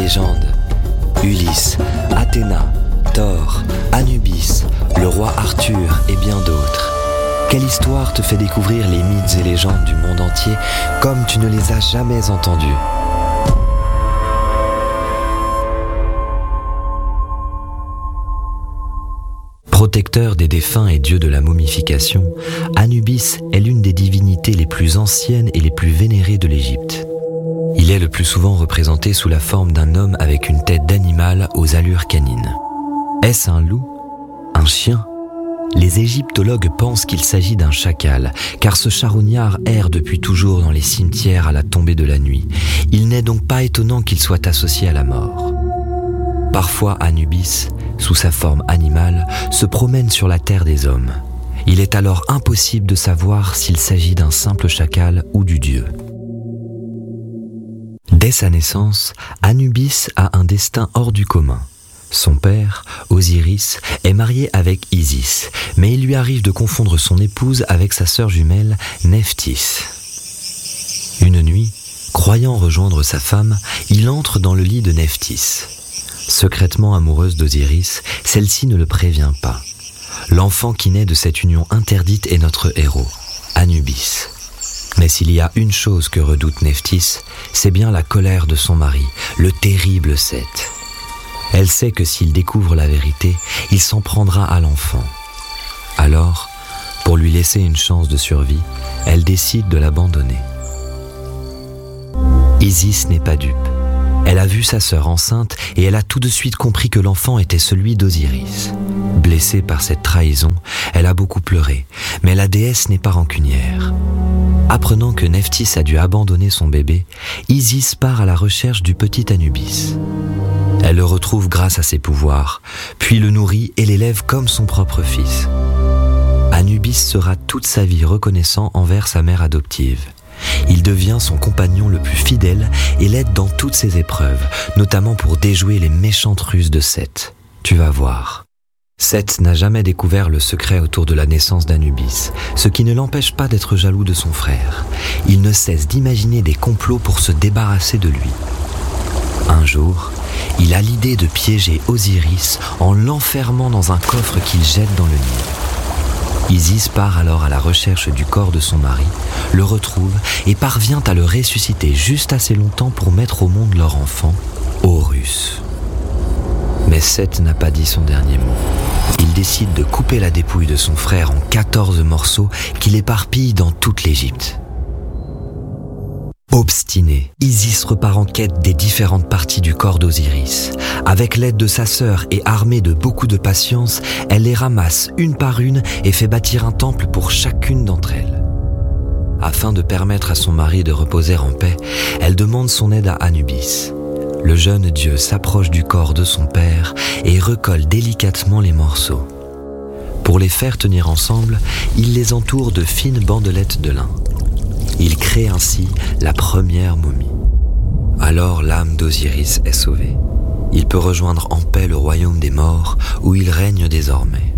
légendes. Ulysse, Athéna, Thor, Anubis, le roi Arthur et bien d'autres. Quelle histoire te fait découvrir les mythes et légendes du monde entier comme tu ne les as jamais entendus? Protecteur des défunts et dieu de la momification, Anubis est l'une des divinités les plus anciennes et les plus vénérées de l'Égypte. Il est le plus souvent représenté sous la forme d'un homme avec une tête d'animal aux allures canines. Est-ce un loup? Un chien? Les égyptologues pensent qu'il s'agit d'un chacal, car ce charognard erre depuis toujours dans les cimetières à la tombée de la nuit. Il n'est donc pas étonnant qu'il soit associé à la mort. Parfois Anubis, sous sa forme animale, se promène sur la terre des hommes. Il est alors impossible de savoir s'il s'agit d'un simple chacal ou du dieu. Dès sa naissance, Anubis a un destin hors du commun. Son père, Osiris, est marié avec Isis, mais il lui arrive de confondre son épouse avec sa sœur jumelle, Nephthys. Une nuit, croyant rejoindre sa femme, il entre dans le lit de Nephthys. Secrètement amoureuse d'Osiris, celle-ci ne le prévient pas. L'enfant qui naît de cette union interdite est notre héros, Anubis. Mais s'il y a une chose que redoute Nephthys, c'est bien la colère de son mari, le terrible Seth. Elle sait que s'il découvre la vérité, il s'en prendra à l'enfant. Alors, pour lui laisser une chance de survie, elle décide de l'abandonner. Isis n'est pas dupe. Elle a vu sa sœur enceinte et elle a tout de suite compris que l'enfant était celui d'Osiris. Blessée par cette trahison, elle a beaucoup pleuré, mais la déesse n'est pas rancunière. Apprenant que Nephthys a dû abandonner son bébé, Isis part à la recherche du petit Anubis. Elle le retrouve grâce à ses pouvoirs, puis le nourrit et l'élève comme son propre fils. Anubis sera toute sa vie reconnaissant envers sa mère adoptive. Il devient son compagnon le plus fidèle et l'aide dans toutes ses épreuves, notamment pour déjouer les méchantes ruses de Seth. Tu vas voir. Seth n'a jamais découvert le secret autour de la naissance d'Anubis, ce qui ne l'empêche pas d'être jaloux de son frère. Il ne cesse d'imaginer des complots pour se débarrasser de lui. Un jour, il a l'idée de piéger Osiris en l'enfermant dans un coffre qu'il jette dans le Nil. Isis part alors à la recherche du corps de son mari, le retrouve et parvient à le ressusciter juste assez longtemps pour mettre au monde leur enfant, Horus. Mais Seth n'a pas dit son dernier mot. Il décide de couper la dépouille de son frère en 14 morceaux qu'il éparpille dans toute l'Égypte. Obstinée, Isis repart en quête des différentes parties du corps d'Osiris. Avec l'aide de sa sœur et armée de beaucoup de patience, elle les ramasse une par une et fait bâtir un temple pour chacune d'entre elles. Afin de permettre à son mari de reposer en paix, elle demande son aide à Anubis. Le jeune dieu s'approche du corps de son père et recolle délicatement les morceaux. Pour les faire tenir ensemble, il les entoure de fines bandelettes de lin. Il crée ainsi la première momie. Alors l'âme d'Osiris est sauvée. Il peut rejoindre en paix le royaume des morts où il règne désormais.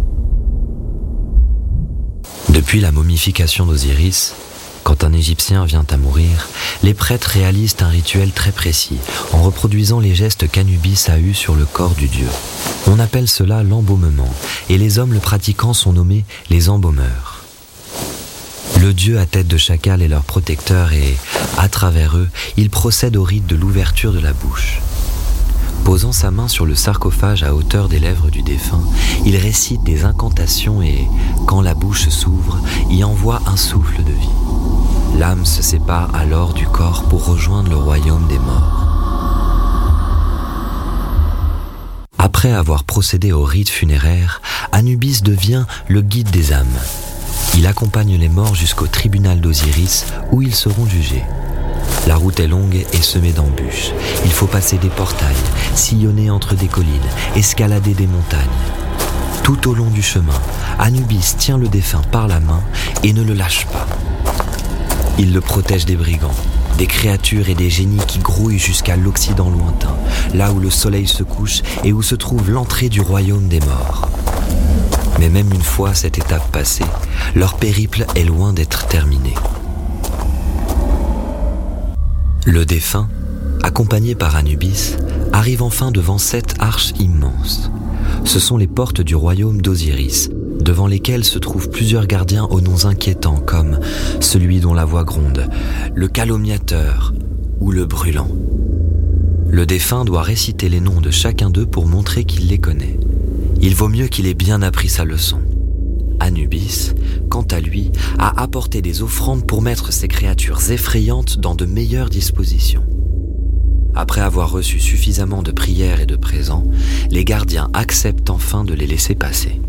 Depuis la momification d'Osiris, quand un Égyptien vient à mourir, les prêtres réalisent un rituel très précis en reproduisant les gestes qu'Anubis a eus sur le corps du dieu. On appelle cela l'embaumement et les hommes le pratiquant sont nommés les embaumeurs. Le dieu à tête de chacal est leur protecteur et, à travers eux, il procède au rite de l'ouverture de la bouche. Posant sa main sur le sarcophage à hauteur des lèvres du défunt, il récite des incantations et, quand la bouche s'ouvre, y envoie un souffle de vie. L'âme se sépare alors du corps pour rejoindre le royaume des morts. Après avoir procédé au rite funéraire, Anubis devient le guide des âmes. Il accompagne les morts jusqu'au tribunal d'Osiris où ils seront jugés. La route est longue et semée d'embûches. Il faut passer des portails, sillonner entre des collines, escalader des montagnes. Tout au long du chemin, Anubis tient le défunt par la main et ne le lâche pas. Il le protège des brigands, des créatures et des génies qui grouillent jusqu'à l'Occident lointain, là où le soleil se couche et où se trouve l'entrée du royaume des morts. Mais même une fois cette étape passée, leur périple est loin d'être terminé. Le défunt, accompagné par Anubis, arrive enfin devant 7 arches immenses. Ce sont les portes du royaume d'Osiris, devant lesquelles se trouvent plusieurs gardiens aux noms inquiétants comme celui dont la voix gronde, le calomniateur ou le brûlant. Le défunt doit réciter les noms de chacun d'eux pour montrer qu'il les connaît. Il vaut mieux qu'il ait bien appris sa leçon. Anubis, quant à lui, a apporté des offrandes pour mettre ces créatures effrayantes dans de meilleures dispositions. Après avoir reçu suffisamment de prières et de présents, les gardiens acceptent enfin de les laisser passer.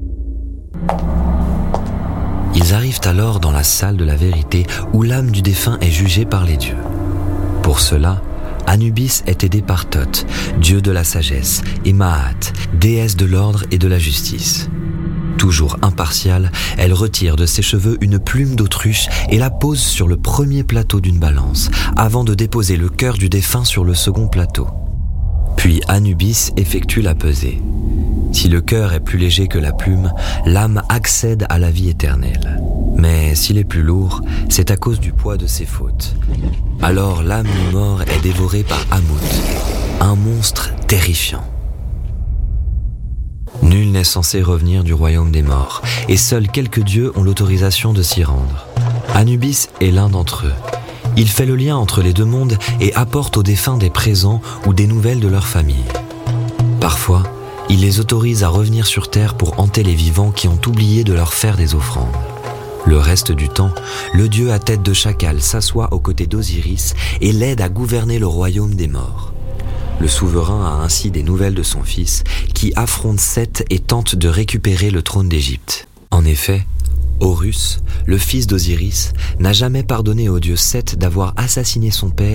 Ils arrivent alors dans la salle de la vérité où l'âme du défunt est jugée par les dieux. Pour cela, Anubis est aidé par Thoth, dieu de la sagesse, et Maat, déesse de l'ordre et de la justice. Toujours impartiale, elle retire de ses cheveux une plume d'autruche et la pose sur le premier plateau d'une balance, avant de déposer le cœur du défunt sur le second plateau. Puis Anubis effectue la pesée. Si le cœur est plus léger que la plume, l'âme accède à la vie éternelle. Mais s'il est plus lourd, c'est à cause du poids de ses fautes. Alors l'âme du mort est dévorée par Ammon, un monstre terrifiant. Nul n'est censé revenir du royaume des morts, et seuls quelques dieux ont l'autorisation de s'y rendre. Anubis est l'un d'entre eux. Il fait le lien entre les deux mondes et apporte aux défunts des présents ou des nouvelles de leur famille. Parfois, il les autorise à revenir sur terre pour hanter les vivants qui ont oublié de leur faire des offrandes. Le reste du temps, le dieu à tête de chacal s'assoit aux côtés d'Osiris et l'aide à gouverner le royaume des morts. Le souverain a ainsi des nouvelles de son fils, qui affronte Seth et tente de récupérer le trône d'Égypte. En effet, Horus, le fils d'Osiris, n'a jamais pardonné au dieu Seth d'avoir assassiné son père